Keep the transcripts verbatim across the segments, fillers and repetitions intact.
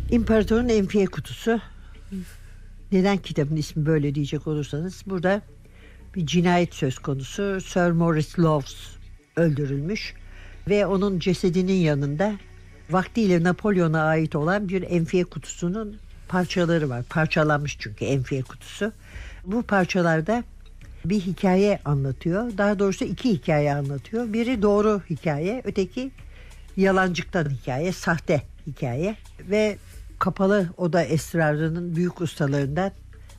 İmparatorun Enfiye Kutusu. Neden kitabın ismi böyle diyecek olursanız, burada bir cinayet söz konusu. Sir Maurice Loves öldürülmüş ve onun cesedinin yanında vaktiyle Napolyon'a ait olan bir enfiye kutusunun parçaları var. Parçalanmış çünkü enfiye kutusu. Bu parçalarda bir hikaye anlatıyor. Daha doğrusu iki hikaye anlatıyor. Biri doğru hikaye, öteki yalancıktan hikaye, sahte hikaye. Ve kapalı oda esrarının büyük ustalarından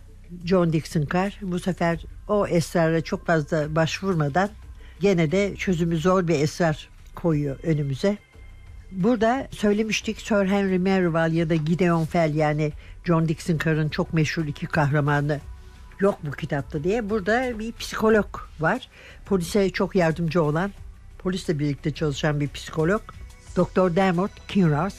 John Dickson Carr bu sefer o esrara çok fazla başvurmadan gene de çözümü zor bir esrar koyuyor önümüze. Burada söylemiştik, Sir Henry Merrivale ya da Gideon Fell, yani John Dickson Carr'ın çok meşhur iki kahramanı yok bu kitapta diye. Burada bir psikolog var. Polise çok yardımcı olan, polisle birlikte çalışan bir psikolog. Doktor Dermot Kinross.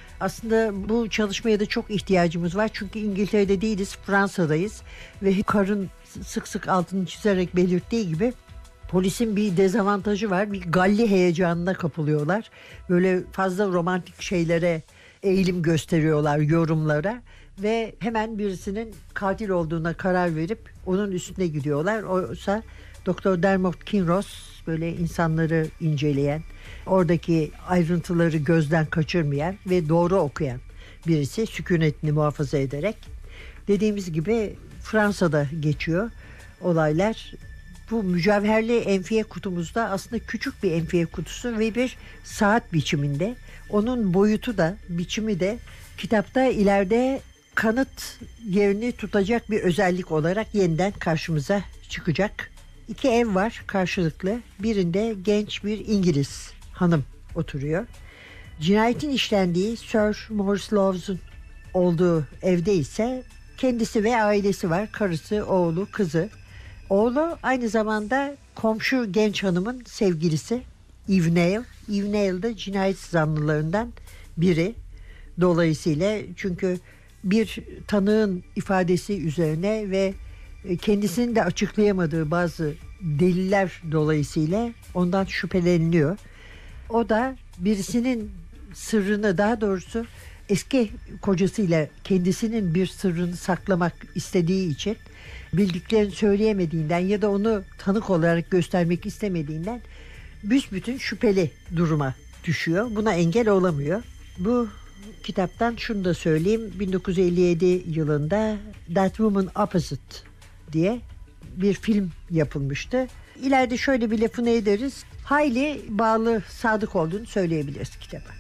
Aslında bu çalışmaya da çok ihtiyacımız var. Çünkü İngiltere'de değiliz, Fransa'dayız. Ve Carr'ın sık sık altını çizerek belirttiği gibi polisin bir dezavantajı var. Bir galli heyecanına kapılıyorlar. Böyle fazla romantik şeylere eğilim gösteriyorlar, yorumlara. Ve hemen birisinin katil olduğuna karar verip onun üstüne gidiyorlar. Oysa Doktor Dermot Kinross böyle insanları inceleyen, oradaki ayrıntıları gözden kaçırmayan ve doğru okuyan birisi, sükunetini muhafaza ederek. Dediğimiz gibi Fransa'da geçiyor olaylar. Bu mücevherli enfiye kutumuzda aslında küçük bir enfiye kutusu ve bir saat biçiminde. Onun boyutu da, biçimi de kitapta ileride kanıt yerini tutacak bir özellik olarak yeniden karşımıza çıkacak. İki ev var karşılıklı. Birinde genç bir İngiliz hanım oturuyor. Cinayetin işlendiği Sir Maurice Loves'un olduğu evde ise kendisi ve ailesi var. Karısı, oğlu, kızı. Oğlu aynı zamanda komşu genç hanımın sevgilisi Eve Neill. Eve Neill de cinayet zanlılarından biri. Dolayısıyla çünkü bir tanığın ifadesi üzerine ve kendisinin de açıklayamadığı bazı deliller dolayısıyla ondan şüpheleniliyor. O da birisinin sırrını, daha doğrusu eski kocasıyla kendisinin bir sırrını saklamak istediği için, bildiklerini söyleyemediğinden ya da onu tanık olarak göstermek istemediğinden büsbütün şüpheli duruma düşüyor. Buna engel olamıyor. Bu kitaptan şunu da söyleyeyim. bin dokuz yüz elli yedi yılında That Woman Opposite diye bir film yapılmıştı. İleride şöyle bir lafını ederiz. Hayli bağlı, sadık olduğunu söyleyebiliriz kitaba.